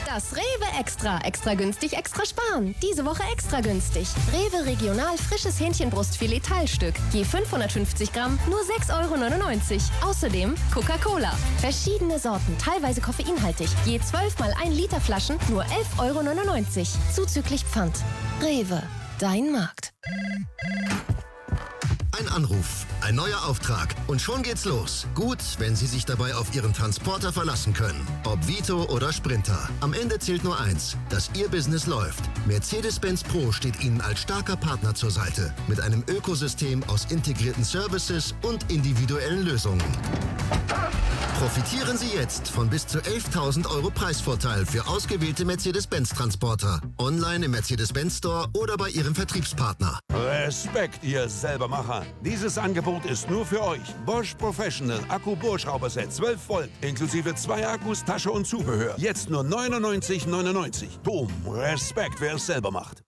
Das Rewe Extra. Extra günstig, extra sparen. Diese Woche extra günstig. Rewe Regional frisches Hähnchenbrustfilet Teilstück. Je 550 Gramm, nur 6,99 €. Außerdem Coca-Cola. Verschiedene Sorten, teilweise koffeinhaltig. Je 12 mal 1 Liter Flaschen, nur 11,99 €. Zuzüglich Pfand. Rewe. Dein Markt. Ein Anruf, ein neuer Auftrag und schon geht's los. Gut, wenn Sie sich dabei auf Ihren Transporter verlassen können. Ob Vito oder Sprinter. Am Ende zählt nur eins, dass Ihr Business läuft. Mercedes-Benz Pro steht Ihnen als starker Partner zur Seite. Mit einem Ökosystem aus integrierten Services und individuellen Lösungen. Profitieren Sie jetzt von bis zu 11.000 € Preisvorteil für ausgewählte Mercedes-Benz-Transporter. Online im Mercedes-Benz Store oder bei Ihrem Vertriebspartner. Respekt, ihr Selbermacher. Dieses Angebot ist nur für euch. Bosch Professional Akku-Bohrschrauberset 12 Volt inklusive 2 Akkus, Tasche und Zubehör. Jetzt nur 99,99 €. Boom, Respekt, wer es selber macht.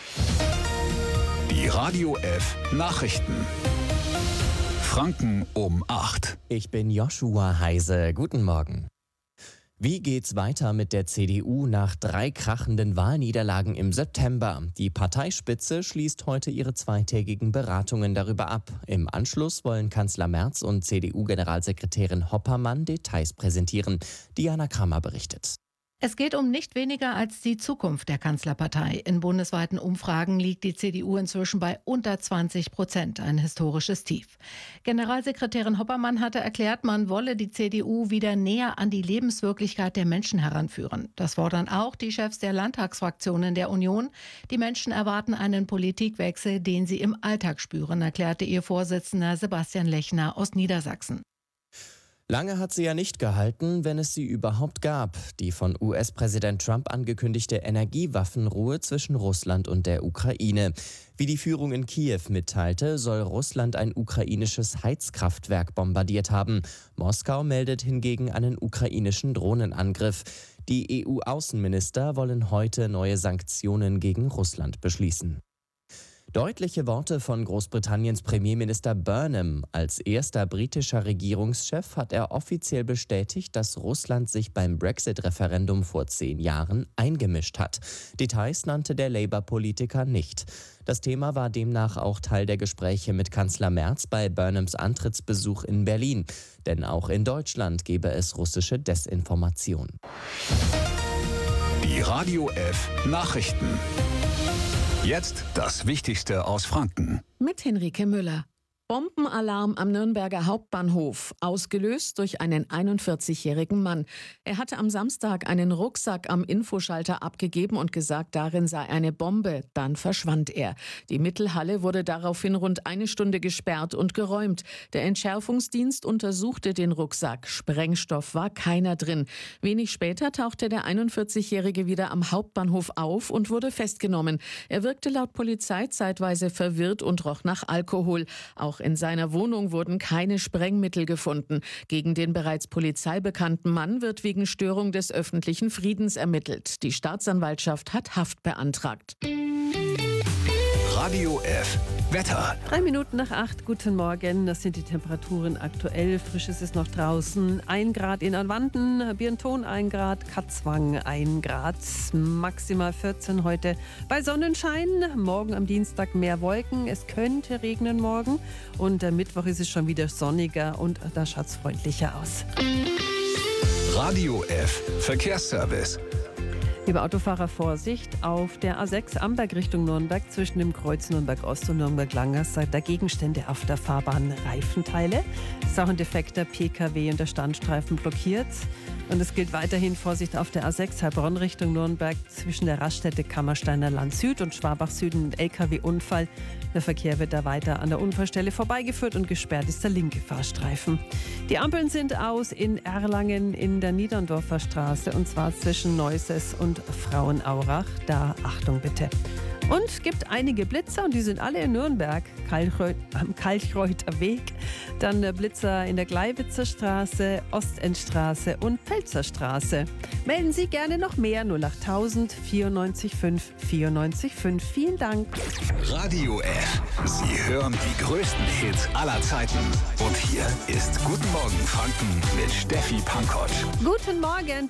Die Radio F Nachrichten. Franken um 8. Ich bin Joshua Heise. Guten Morgen. Wie geht's weiter mit der CDU nach 3 krachenden Wahlniederlagen im September? Die Parteispitze schließt heute ihre zweitägigen Beratungen darüber ab. Im Anschluss wollen Kanzler Merz und CDU-Generalsekretärin Hoppermann Details präsentieren. Diana Kramer berichtet. Es geht um nicht weniger als die Zukunft der Kanzlerpartei. In bundesweiten Umfragen liegt die CDU inzwischen bei unter 20%, ein historisches Tief. Generalsekretärin Hoppermann hatte erklärt, man wolle die CDU wieder näher an die Lebenswirklichkeit der Menschen heranführen. Das fordern auch die Chefs der Landtagsfraktionen der Union. Die Menschen erwarten einen Politikwechsel, den sie im Alltag spüren, erklärte ihr Vorsitzender Sebastian Lechner aus Niedersachsen. Lange hat sie ja nicht gehalten, wenn es sie überhaupt gab. Die von US-Präsident Trump angekündigte Energiewaffenruhe zwischen Russland und der Ukraine. Wie die Führung in Kiew mitteilte, soll Russland ein ukrainisches Heizkraftwerk bombardiert haben. Moskau meldet hingegen einen ukrainischen Drohnenangriff. Die EU-Außenminister wollen heute neue Sanktionen gegen Russland beschließen. Deutliche Worte von Großbritanniens Premierminister Burnham. Als erster britischer Regierungschef hat er offiziell bestätigt, dass Russland sich beim Brexit-Referendum vor 10 Jahren eingemischt hat. Details nannte der Labour-Politiker nicht. Das Thema war demnach auch Teil der Gespräche mit Kanzler Merz bei Burnhams Antrittsbesuch in Berlin. Denn auch in Deutschland gebe es russische Desinformation. Die Radio F Nachrichten. Jetzt das Wichtigste aus Franken. Mit Henrike Müller. Bombenalarm am Nürnberger Hauptbahnhof, ausgelöst durch einen 41-jährigen Mann. Er hatte am Samstag einen Rucksack am Infoschalter abgegeben und gesagt, darin sei eine Bombe. Dann verschwand er. Die Mittelhalle wurde daraufhin rund 1 Stunde gesperrt und geräumt. Der Entschärfungsdienst untersuchte den Rucksack. Sprengstoff war keiner drin. Wenig später tauchte der 41-Jährige wieder am Hauptbahnhof auf und wurde festgenommen. Er wirkte laut Polizei zeitweise verwirrt und roch nach Alkohol. Auch in seiner Wohnung wurden keine Sprengmittel gefunden. Gegen den bereits polizeibekannten Mann wird wegen Störung des öffentlichen Friedens ermittelt. Die Staatsanwaltschaft hat Haft beantragt. Radio F Wetter. 3 Minuten nach 8, guten Morgen. Das sind die Temperaturen aktuell. Frisch ist es noch draußen. 1 Grad in Anwanden, Birnthon 1 Grad, Katzwang 1 Grad. Maximal 14 heute bei Sonnenschein. Morgen am Dienstag mehr Wolken. Es könnte regnen morgen. Und am Mittwoch ist es schon wieder sonniger und da schaut es freundlicher aus. Radio F Verkehrsservice. Liebe Autofahrer, Vorsicht auf der A6 Amberg Richtung Nürnberg zwischen dem Kreuz Nürnberg Ost und Nürnberg Langersseite der Gegenstände auf der Fahrbahn Reifenteile. Es ist auch ein defekter PKW und der Standstreifen blockiert. Und es gilt weiterhin Vorsicht auf der A6 Heilbronn Richtung Nürnberg zwischen der Raststätte Kammersteiner Land Süd und Schwabach Süden und LKW-Unfall. Der Verkehr wird da weiter an der Unfallstelle vorbeigeführt und gesperrt ist der linke Fahrstreifen. Die Ampeln sind aus in Erlangen in der Niederndorfer Straße und zwar zwischen Neuses und Frauenaurach. Da Achtung bitte. Und es gibt einige Blitzer und die sind alle in Nürnberg, am Kalchreuter Weg. Dann der Blitzer in der Gleiwitzer Straße, Ostendstraße und Pfälzer Straße. Melden Sie gerne noch mehr 08000 94 5 94 5. Vielen Dank. Radio F. Sie hören die größten Hits aller Zeiten. Und hier ist Guten Morgen Franken mit Steffi Pankotsch. Guten Morgen.